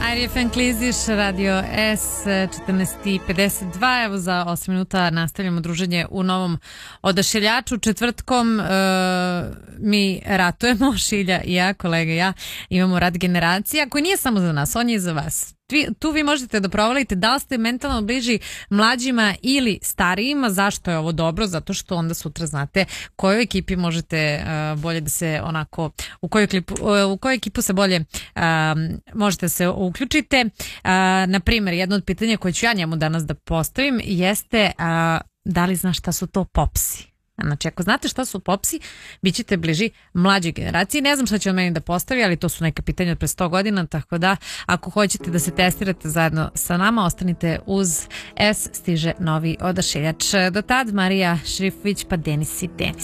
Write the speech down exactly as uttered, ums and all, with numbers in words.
Marija Fenkliziš, Radio S, četrnaest i pedeset dva, evo za osam minuta nastavljamo druženje u novom Odašiljaču. Četvrtkom e, mi ratujemo, Šilja i ja, kolega i ja, imamo rat generacija koji nije samo za nas, on je i za vas. Tu vi možete da provalite da li ste mentalno bliži mlađima ili starijima. Zašto je ovo dobro? Zato što onda sutra znate kojoj ekipi možete uh, bolje da se onako, u koju, klipu, uh, u koju ekipu se bolje uh, možete se uključite. Uh, na primjer, jedno od pitanja koje ću ja njemu danas da postavim jeste uh, da li znaš šta su to popsi? Znači, ako znate šta su popsi, bit ćete bliži mlađoj generaciji. Ne znam šta će on meni da postavi, ali to su neka pitanja od pre sto godina, tako da ako hoćete da se testirate zajedno sa nama, ostanite uz S, stiže novi Odašiljač. Do tad, Marija Šrifović, pa Denis i Denis.